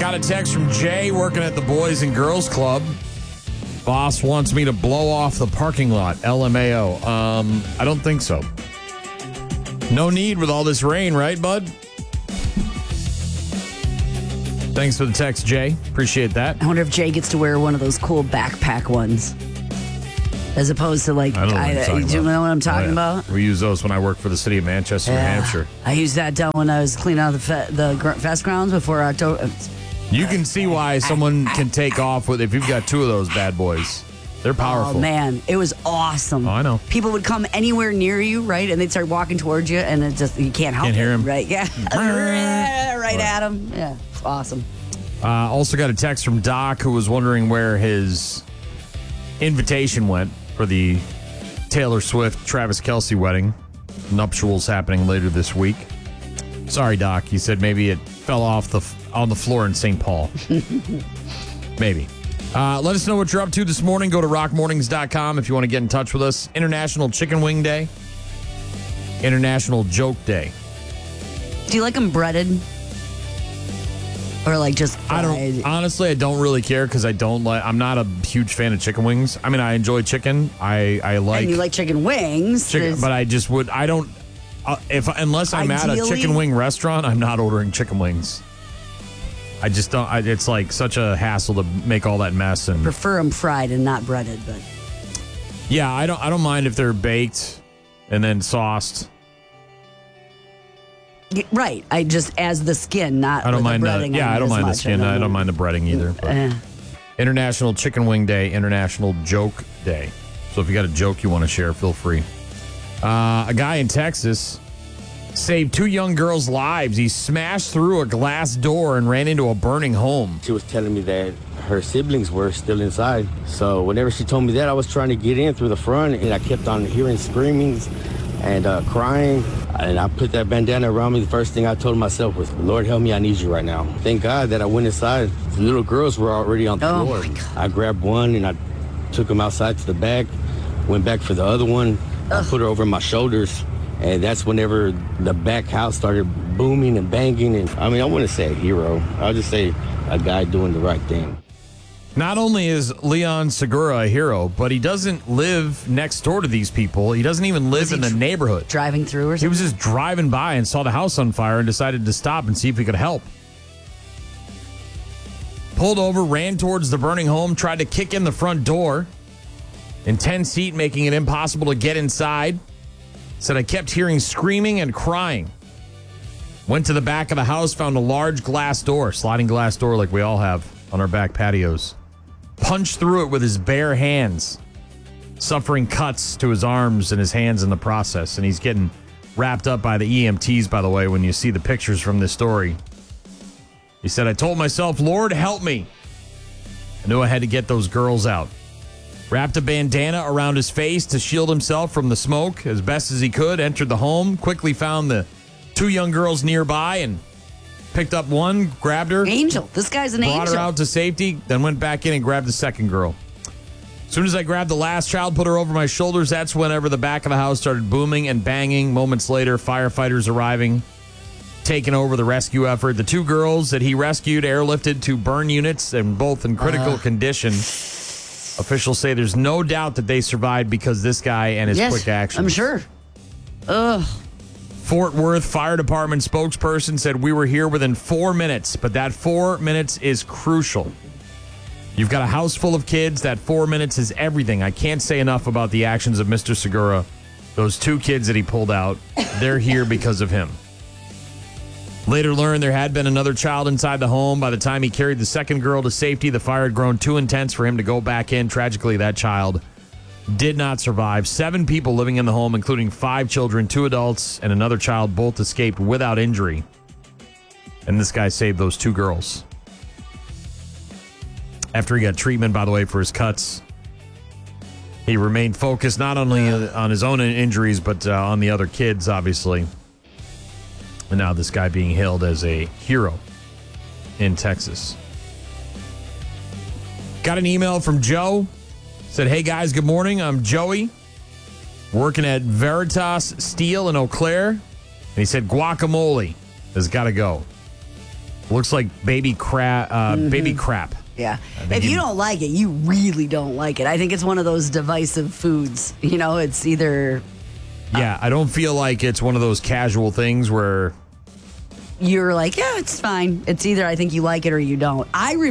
Got a text from Jay working at the Boys and Girls Club. Boss wants me to blow off the parking lot. LMAO. I don't think so. No need with all this rain, right, bud? Thanks for the text, Jay. Appreciate that. I wonder if Jay gets to wear one of those cool backpack ones. As opposed to like, I don't know do you know what I'm talking about? We use those when I work for the city of Manchester, New Hampshire. I used that down when I was cleaning out the fest grounds before October. You can see why someone can take off with if you've got two of those bad boys. They're powerful. Oh, man. It was awesome. Oh, I know. People would come anywhere near you, right? And they'd start walking towards you, and it just, you can't help Can't hear it, 'em. right? Yeah. right at them. Yeah. It's awesome. Also got a text from Doc who was wondering where his invitation went for the Taylor Swift Travis Kelce wedding. Nuptials happening later this week. Sorry, Doc. He said maybe it fell off on the floor in St. Paul. Maybe. Let us know what you're up to this morning. Go to rockmornings.com if you want to get in touch with us. International Chicken Wing Day. International Joke Day. Do you like them breaded? Or like just fried? I don't really care because I'm not a huge fan of chicken wings. I mean, I enjoy chicken. I like. And you like chicken wings. But unless I'm at a chicken wing restaurant, I'm not ordering chicken wings. I just don't. It's like such a hassle to make all that mess and prefer them fried and not breaded. But yeah, I don't mind if they're baked and then sauced. Right. I just as the skin, not. I don't mind the breading. I don't mind the skin. I don't mind the breading either. But. International Chicken Wing Day, International Joke Day. So if you got a joke you want to share, feel free. A guy in Texas saved two young girls' lives. He smashed through a glass door and ran into a burning home. She was telling me that her siblings were still inside. So whenever she told me that, I was trying to get in through the front, and I kept on hearing screamings and crying. And I put that bandana around me. The first thing I told myself was, Lord, help me, I need you right now. Thank God that I went inside. The little girls were already on the floor. My God. I grabbed one and I took them outside to the back, went back for the other one. I put her over my shoulders. And that's whenever the back house started booming and banging. And I mean, I wouldn't say a hero. I'll just say a guy doing the right thing. Not only is Leon Segura a hero, but he doesn't live next door to these people. He doesn't even live in the neighborhood. Driving through or something? He was just driving by and saw the house on fire and decided to stop and see if he could help. Pulled over, ran towards the burning home, tried to kick in the front door. Intense heat making it impossible to get inside. Said, I kept hearing screaming and crying. Went to the back of the house, found a large glass door, sliding glass door like we all have on our back patios. Punched through it with his bare hands, suffering cuts to his arms and his hands in the process. And he's getting wrapped up by the EMTs, by the way, when you see the pictures from this story. He said, I told myself, Lord, help me. I knew I had to get those girls out. Wrapped a bandana around his face to shield himself from the smoke as best as he could, entered the home, quickly found the two young girls nearby and picked up one, grabbed her. Angel. This guy's an angel. Brought her out to safety, then went back in and grabbed the second girl. As soon as I grabbed the last child, put her over my shoulders, that's whenever the back of the house started booming and banging. Moments later, firefighters arriving, taking over the rescue effort. The two girls that he rescued airlifted to burn units and both in critical condition. Officials say there's no doubt that they survived because this guy and his quick actions. I'm sure. Ugh. Fort Worth Fire Department spokesperson said we were here within 4 minutes, but that 4 minutes is crucial. You've got a house full of kids. That 4 minutes is everything. I can't say enough about the actions of Mr. Segura. Those two kids that he pulled out, they're here because of him. Later learned there had been another child inside the home. By the time he carried the second girl to safety, the fire had grown too intense for him to go back in. Tragically, that child did not survive. 7 people living in the home, including 5 children, 2 adults, and another child, both escaped without injury. And this guy saved those 2 girls. After he got treatment, by the way, for his cuts, he remained focused not only on his own injuries, but on the other kids, obviously. And now this guy being hailed as a hero in Texas. Got an email from Joe. Said, hey, guys, good morning. I'm Joey, working at Veritas Steel in Eau Claire. And he said, guacamole has got to go. Looks like baby crap. Baby crap. Yeah. If you don't like it, you really don't like it. I think it's one of those divisive foods. You know, it's either... Yeah, I don't feel like it's one of those casual things where... You're like, yeah, it's fine. It's either I think you like it or you don't.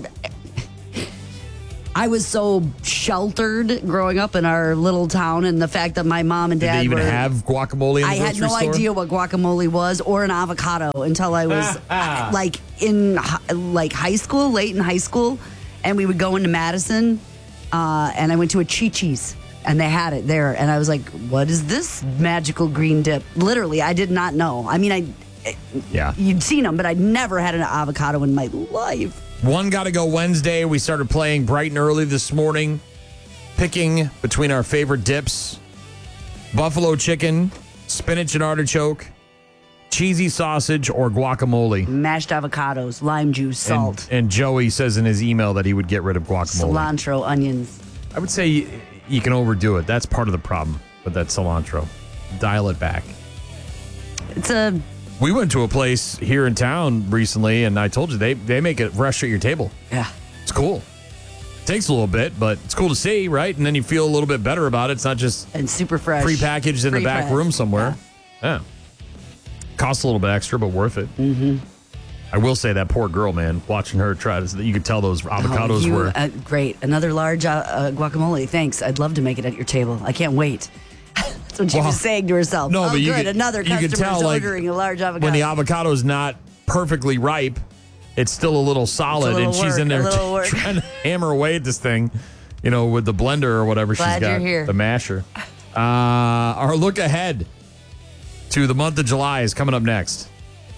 I was so sheltered growing up in our little town, and the fact that my mom and dad Did they even have guacamole in the I had grocery no store? idea what guacamole was or an avocado until I was like in high school, late in high school, and we would go into Madison, and I went to a Chi-Chi's, and they had it there, and I was like, what is this magical green dip? Literally, I did not know. I mean, you'd seen them, but I'd never had an avocado in my life. One got to go Wednesday. We started playing bright and early this morning, picking between our favorite dips: buffalo chicken, spinach and artichoke, cheesy sausage, or guacamole. Mashed avocados, lime juice, salt. And Joey says in his email that he would get rid of guacamole. Cilantro, onions. I would say you can overdo it. That's part of the problem with that cilantro. Dial it back. We went to a place here in town recently, and I told you they make it fresh at your table. Yeah. It's cool. Takes a little bit, but it's cool to see, right? And then you feel a little bit better about it. It's not just and super fresh, prepackaged in the back room somewhere. Yeah. Costs a little bit extra, but worth it. Mm-hmm. I will say that poor girl, man, watching her try to, you could tell those avocados were great. Another large guacamole. Thanks. I'd love to make it at your table. I can't wait. That's what she was saying to herself. No, but another customer's ordering a large avocado. When the avocado is not perfectly ripe, it's still a little solid, and she's in there trying to hammer away at this thing, with the blender or whatever she's got, the masher. Our look ahead to the month of July is coming up next.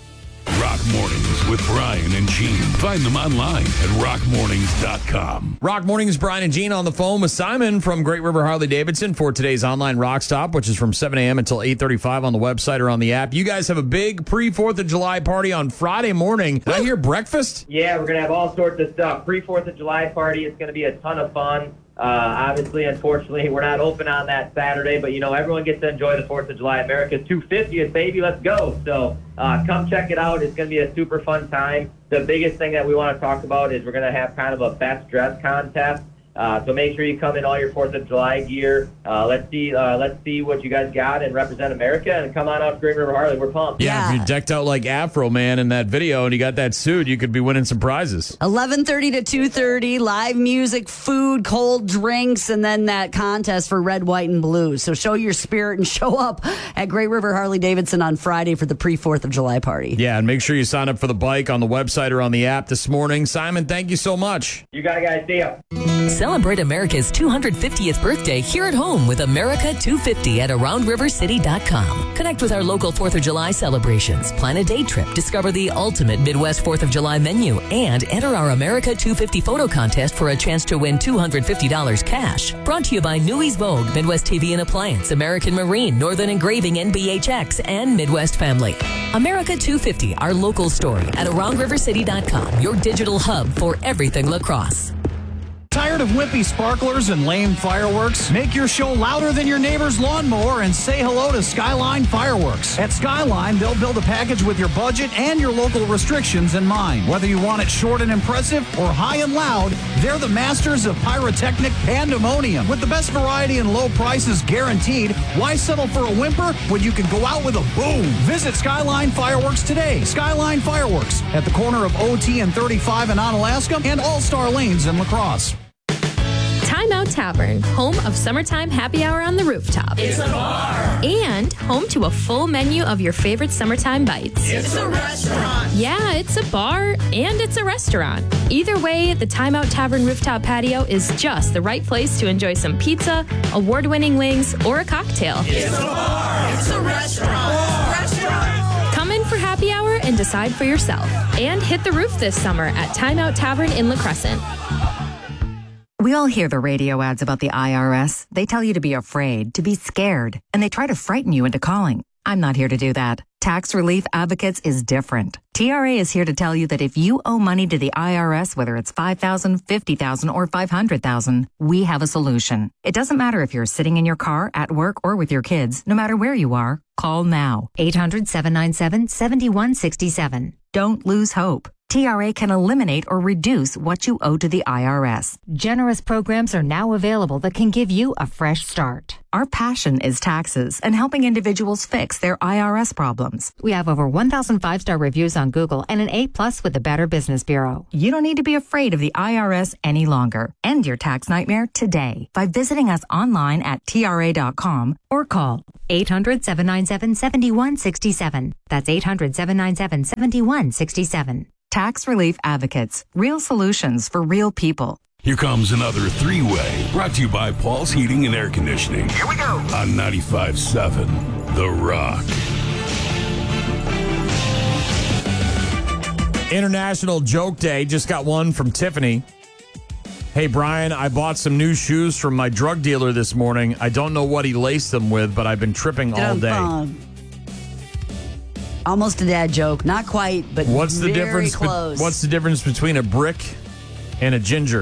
Rock Mornings with Brian and Gene. Find them online at rockmornings.com. Rock Mornings, Brian and Gene on the phone with Simon from Great River Harley-Davidson for today's online Rock Stop, which is from 7 a.m. until 8:35 on the website or on the app. You guys have a big pre-4th of July party on Friday morning. Did I hear breakfast? Yeah, we're going to have all sorts of stuff. Pre-4th of July party. It's going to be a ton of fun. Obviously, unfortunately, we're not open on that Saturday, but, everyone gets to enjoy the 4th of July. America's 250th, baby. Let's go. So come check it out. It's going to be a super fun time. The biggest thing that we want to talk about is we're going to have kind of a best dress contest. So make sure you come in all your 4th of July gear. Let's see what you guys got and represent America, and come on out to Great River Harley. We're pumped. Yeah, if you're decked out like Afro Man in that video and you got that suit, you could be winning some prizes. 11:30 to 2:30, live music, food, cold drinks, and then that contest for red, white, and blue. So show your spirit and show up at Great River Harley-Davidson on Friday for the pre-4th of July party. Yeah, and make sure you sign up for the bike on the website or on the app this morning. Simon, thank you so much. You got it, guys. See ya. Celebrate America's 250th birthday here at home with America 250 at AroundRiverCity.com. Connect with our local 4th of July celebrations, plan a day trip, discover the ultimate Midwest 4th of July menu, and enter our America 250 photo contest for a chance to win $250 cash. Brought to you by Newey's Vogue, Midwest TV and Appliance, American Marine, Northern Engraving, NBHX, and Midwest Family. America 250, our local story at AroundRiverCity.com, your digital hub for everything lacrosse. Tired of wimpy sparklers and lame fireworks? Make your show louder than your neighbor's lawnmower and say hello to Skyline Fireworks. At Skyline, they'll build a package with your budget and your local restrictions in mind. Whether you want it short and impressive or high and loud, they're the masters of pyrotechnic pandemonium. With the best variety and low prices guaranteed, why settle for a whimper when you can go out with a boom? Visit Skyline Fireworks today. Skyline Fireworks at the corner of OT and 35 in Onalaska and All-Star Lanes in La Crosse. Time Out Tavern, home of summertime happy hour on the rooftop. It's a bar. And home to a full menu of your favorite summertime bites. It's a restaurant. Yeah, it's a bar and it's a restaurant. Either way, the Time Out Tavern rooftop patio is just the right place to enjoy some pizza, award-winning wings, or a cocktail. It's a bar. It's a restaurant. Restaurant. Come in for happy hour and decide for yourself. And hit the roof this summer at Time Out Tavern in La Crescent. We all hear the radio ads about the IRS. They tell you to be afraid, to be scared, and they try to frighten you into calling. I'm not here to do that. Tax Relief Advocates is different. TRA is here to tell you that if you owe money to the IRS, whether it's $5,000, $50,000, or $500,000, we have a solution. It doesn't matter if you're sitting in your car, at work, or with your kids. No matter where you are, call now. 800-797-7167. Don't lose hope. TRA can eliminate or reduce what you owe to the IRS. Generous programs are now available that can give you a fresh start. Our passion is taxes and helping individuals fix their IRS problems. We have over 1,000 5-star reviews on Google and an A+ with the Better Business Bureau. You don't need to be afraid of the IRS any longer. End your tax nightmare today by visiting us online at TRA.com or call 800-797-7167. That's 800-797-7167. Tax Relief Advocates. Real solutions for real people. Here comes another three-way, brought to you by Paul's Heating and Air Conditioning. Here we go. On 95.7, The Rock. International Joke Day. Just got one from Tiffany. Hey, Brian, I bought some new shoes from my drug dealer this morning. I don't know what he laced them with, but I've been tripping all day. Almost a dad joke. Not quite, but what's the very difference? close. What's the difference between a brick and a ginger?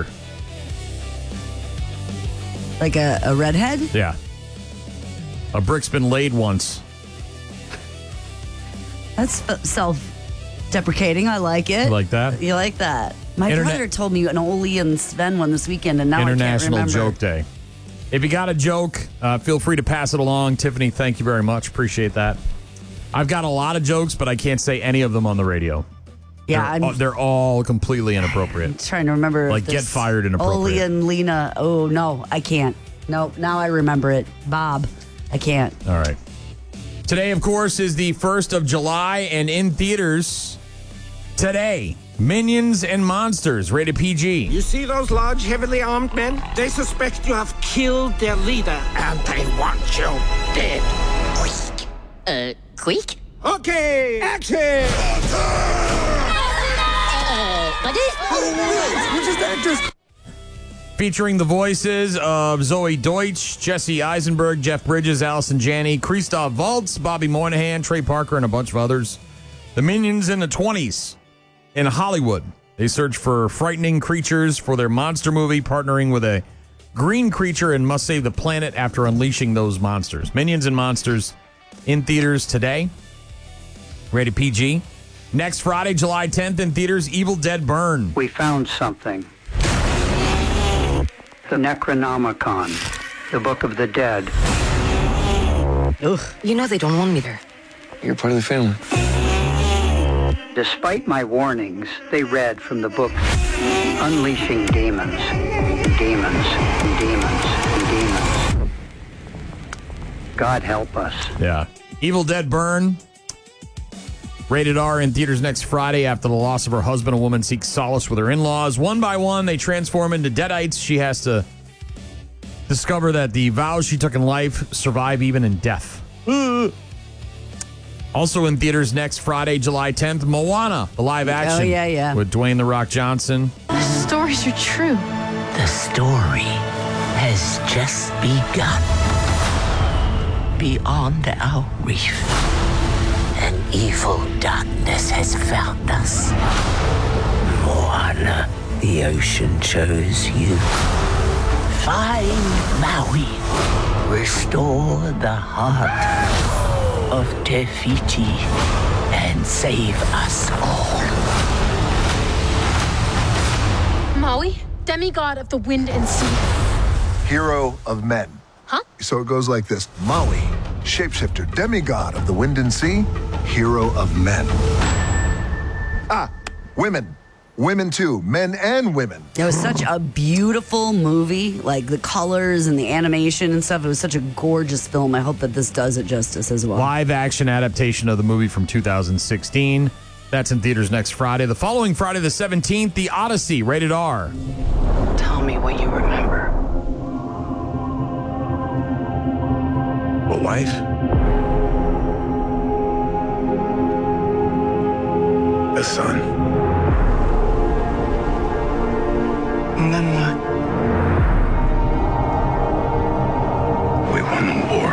Like a redhead? Yeah. A brick's been laid once. That's self-deprecating. I like it. You like that? You like that? My brother told me an Oli and Sven one this weekend, and now International I can't remember. Joke Day. If you got a joke, feel free to pass it along. Tiffany, thank you very much. Appreciate that. I've got a lot of jokes, but I can't say any of them on the radio. Yeah, they're all completely inappropriate. I'm trying to remember. Like, get fired inappropriate. Oli and Lena. Oh, no, I can't. No, now I remember it. Bob, I can't. All right. Today, of course, is the 1st of July, and in theaters today, Minions and Monsters, rated PG. You see those large, heavily armed men? They suspect you have killed their leader, and they want you dead. Quick? Okay, action! Which is the actress? Featuring the voices of Zoe Deutsch, Jesse Eisenberg, Jeff Bridges, Allison Janney, Christoph Waltz, Bobby Moynihan, Trey Parker, and a bunch of others. The Minions in the 20s in Hollywood. They search for frightening creatures for their monster movie, partnering with a green creature and must save the planet after unleashing those monsters. Minions and Monsters in theaters today. Rated PG. Next Friday, July 10th in theaters, Evil Dead Burn. We found something. The Necronomicon, the Book of the Dead. Ugh. You know they don't want me there. You're part of the family. Despite my warnings, they read from the book Unleashing Demons, Demons, Demons, Demons. God help us. Yeah. Evil Dead Burn. Rated R in theaters next Friday. After the loss of her husband, a woman seeks solace with her in-laws. One by one, they transform into deadites. She has to discover that the vows she took in life survive even in death. Also in theaters next Friday, July 10th, Moana, the live action. Oh, yeah. With Dwayne "The Rock" Johnson. The stories are true. The story has just begun. Beyond our reef, an evil darkness has found us. Moana, the ocean chose you. Find Maui. Restore the heart of Te Fiti and save us all. Maui, demigod of the wind and sea. Hero of men. Huh? So it goes like this. Maui, shapeshifter, demigod of the wind and sea, hero of men. Women. Women too, men and women. It was such a beautiful movie, like the colors and the animation and stuff. It was such a gorgeous film. I hope that this does it justice as well. Live action adaptation of the movie from 2016. That's in theaters next Friday. The following Friday, the 17th, The Odyssey, rated R. Tell me what you remember. A wife? A son? And then what? We won the war.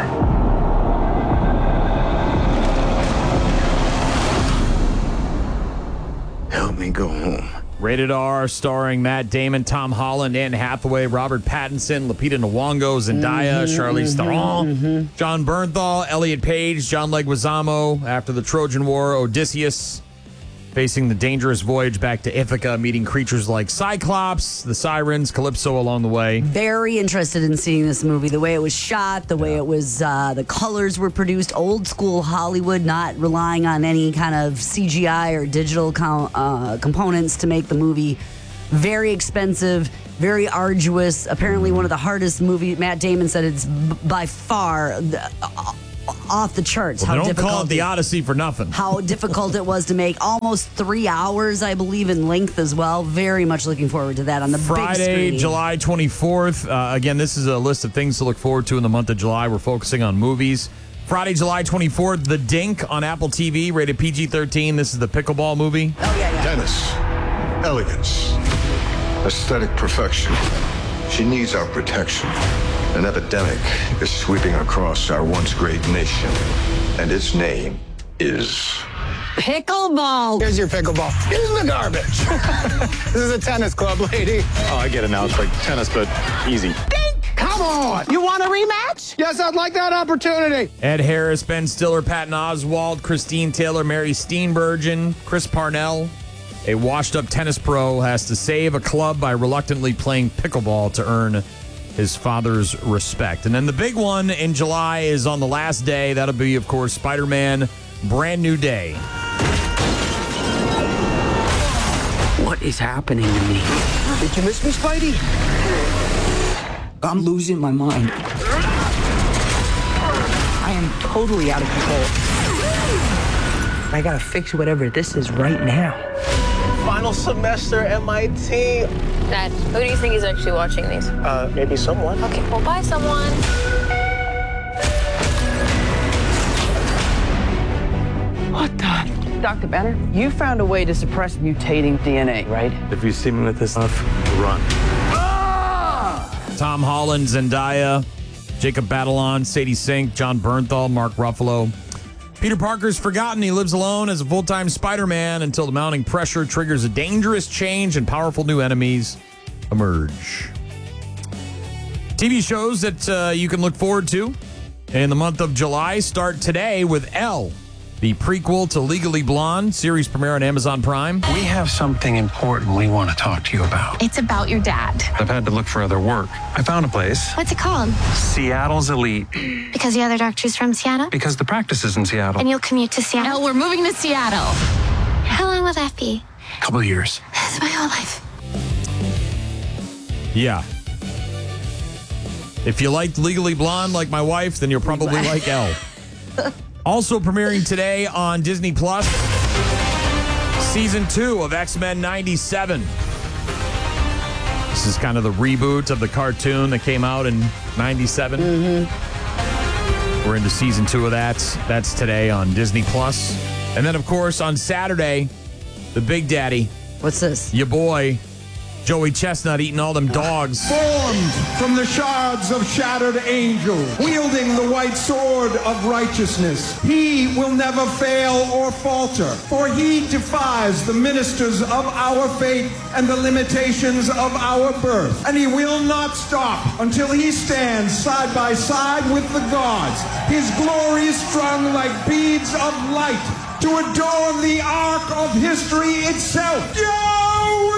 Help me go home. Rated R, starring Matt Damon, Tom Holland, Anne Hathaway, Robert Pattinson, Lupita Nyong'o, Zendaya, Charlize Theron, John Bernthal, Elliot Page, John Leguizamo. After the Trojan War, Odysseus facing the dangerous voyage back to Ithaca, meeting creatures like Cyclops, the Sirens, Calypso along the way. Very interested in seeing this movie. The way it was shot, the way it was, the colors were produced, old school Hollywood, not relying on any kind of CGI or digital components to make the movie. Very expensive, very arduous. Apparently one of the hardest movies. Matt Damon said it's by far off the charts. Well, they don't call it the Odyssey for nothing. How difficult it was to make. Almost 3 hours, I believe, in length as well. Very much looking forward to that on the big screen. Friday, July 24th. Again, this is a list of things to look forward to in the month of July. We're focusing on movies. Friday, July 24th, The Dink on Apple TV, rated PG-13. This is the pickleball movie. Oh, yeah. Tennis, elegance, aesthetic perfection. She needs our protection. An epidemic is sweeping across our once great nation, and its name is Pickleball. Here's your pickleball. Here's the garbage. This is a tennis club, lady. Oh, I get it now. It's like tennis, but easy. Come on. You want a rematch? Yes, I'd like that opportunity. Ed Harris, Ben Stiller, Patton Oswalt, Christine Taylor, Mary Steenburgen, Chris Parnell. A washed-up tennis pro has to save a club by reluctantly playing pickleball to earn his father's respect. And then the big one in July is on the last day. That'll be, of course, Spider-Man Brand New Day. What is happening to me? Did you miss me, Spidey? I'm losing my mind. I am totally out of control. I gotta fix whatever this is right now. Final semester MIT. Dad, who do you think is actually watching these? Maybe someone. Okay, well, bye, someone. What the? Dr. Banner, you found a way to suppress mutating DNA, right? If you see me with this stuff, run. Tom Holland, Zendaya, Jacob Batalon, Sadie Sink, John Bernthal, Mark Ruffalo. Peter Parker's forgotten he lives alone as a full-time Spider-Man until the mounting pressure triggers a dangerous change and powerful new enemies emerge. TV shows that you can look forward to in the month of July start today with Elle, the prequel to Legally Blonde, series premiere on Amazon Prime. We have something important we want to talk to you about. It's about your dad. I've had to look for other work. I found a place. What's it called? Seattle's Elite. Because the other doctor's from Seattle? Because the practice is in Seattle. And you'll commute to Seattle? No, we're moving to Seattle. How long will that be? A couple of years. That's my whole life. Yeah. If you liked Legally Blonde like my wife, then you'll probably like Elle. Also premiering today on Disney Plus, Season 2 of X-Men 97. This is kind of the reboot of the cartoon that came out in 97. Mm-hmm. We're into Season 2 of that. That's today on Disney Plus. And then, of course, on Saturday, the Big Daddy. What's this? Your boy, Joey Chestnut, eating all them dogs. Formed from the shards of shattered angels, wielding the white sword of righteousness, he will never fail or falter, for he defies the ministers of our fate and the limitations of our birth. And he will not stop until he stands side by side with the gods, his glory strung like beads of light to adorn the arc of history itself. Joey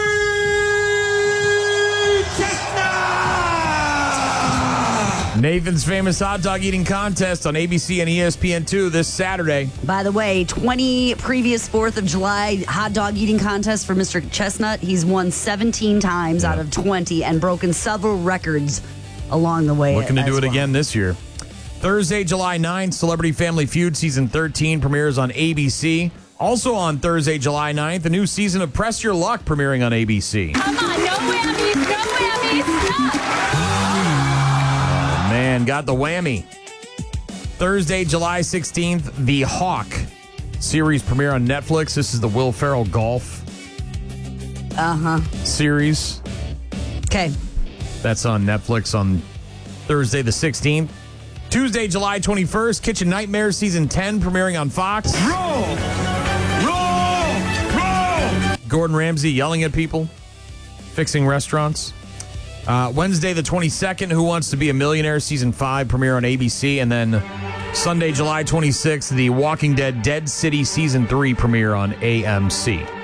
Nathan's Famous Hot Dog Eating Contest on ABC and ESPN2 this Saturday. By the way, 20 previous 4th of July hot dog eating contests for Mr. Chestnut. He's won 17 times out of 20 and broken several records along the way. Looking to do it again this year. Thursday, July 9th, Celebrity Family Feud Season 13 premieres on ABC. Also on Thursday, July 9th, a new season of Press Your Luck premiering on ABC. Come on, no whammies, no whammies, stop! Man, got the whammy. Thursday, July 16th, The Hawk series premiere on Netflix. This is the Will Ferrell golf series. Okay. That's on Netflix on Thursday the 16th. Tuesday, July 21st, Kitchen Nightmares Season 10 premiering on Fox. Roll! Gordon Ramsay yelling at people, fixing restaurants. Wednesday the 22nd, Who Wants to Be a Millionaire Season 5 premiere on ABC. And then Sunday, July 26th, The Walking Dead Dead City Season 3 premiere on AMC.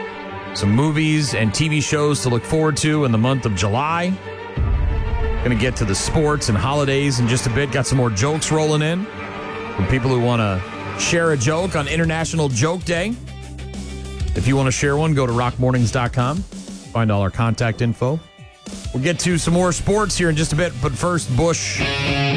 some movies and TV shows to look forward to in the month of July. Going to get to the sports and holidays in just a bit. Got some more jokes rolling in from people who want to share a joke on International Joke Day. If you want to share one, go to rockmornings.com. Find all our contact info. We'll get to some more sports here in just a bit, but first, Bush